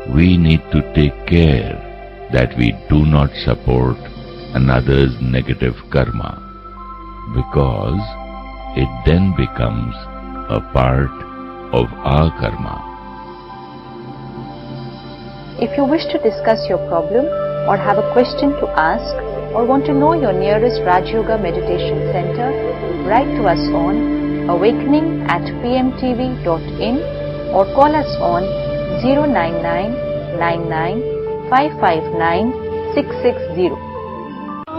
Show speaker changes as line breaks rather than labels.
we need to take care that we do not support another's negative karma, because it then becomes a part of our karma.
If you wish to discuss your problem or have a question to ask or want to know your nearest Raj Yoga Meditation Center, write to us on awakening@pmtv.in or call us on 099 99 559 660.